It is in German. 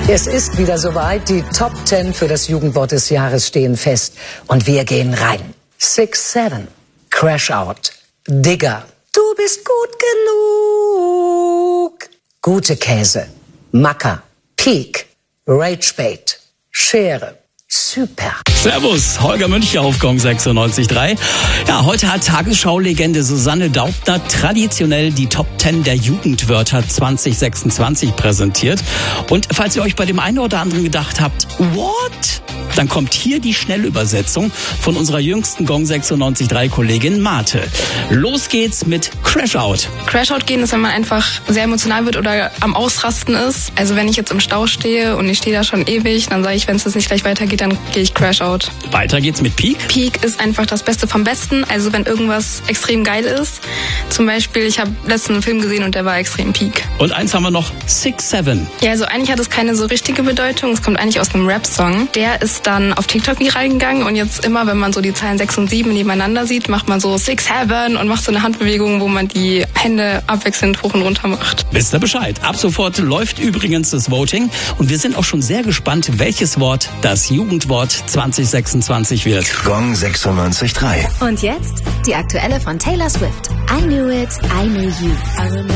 Es ist wieder soweit. Die Top 10 für das Jugendwort des Jahres stehen fest. Und wir gehen rein. 6-7. Crash Out. Digger. Du bist gut genug. Gute Käse. Macker. Peak. Ragebait. Schere. Super. Servus, Holger Münch auf Gong 96.3. Ja, heute hat Tagesschau-Legende Susanne Daubner traditionell die Top 10 der Jugendwörter 2026 präsentiert. Und falls ihr euch bei dem einen oder anderen gedacht habt, what? Dann kommt hier die Schnellübersetzung von unserer jüngsten Gong 96.3 Kollegin Marte. Los geht's mit Crash Out. Crash Out gehen ist, wenn man einfach sehr emotional wird oder am Ausrasten ist. Also wenn ich jetzt im Stau stehe und ich stehe da schon ewig, dann sage ich, wenn es jetzt nicht gleich weitergeht, dann gehe ich Crash Out. Weiter geht's mit Peak. Peak ist einfach das Beste vom Besten. Also wenn irgendwas extrem geil ist. Zum Beispiel, ich habe letztens einen Film gesehen und der war extrem Peak. Und eins haben wir noch, 6-7. Ja, also eigentlich hat es keine so richtige Bedeutung. Es kommt eigentlich aus einem Rap-Song. Der ist dann auf TikTok viral gegangen und jetzt immer, wenn man so die Zahlen 6 und 7 nebeneinander sieht, macht man so 6-7 und macht so eine Handbewegung, wo man die Hände abwechselnd hoch und runter macht. Wisst ihr Bescheid? Ab sofort läuft übrigens das Voting und wir sind auch schon sehr gespannt, welches Wort das Jugendwort 2026 wird. Gong 96.3. Und jetzt die aktuelle von Taylor Swift. I knew it, I knew you. I remember